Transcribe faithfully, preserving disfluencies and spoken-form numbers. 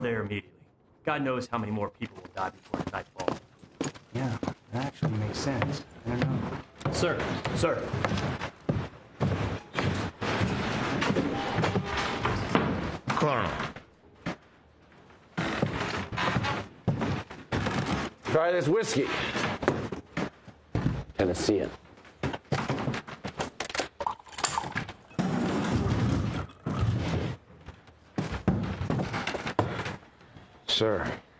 there immediately. God knows how many more people will die before night falls. Yeah, that actually makes sense. I don't know. Sir, sir. Colonel. Try this whiskey. Tennessean. Sir.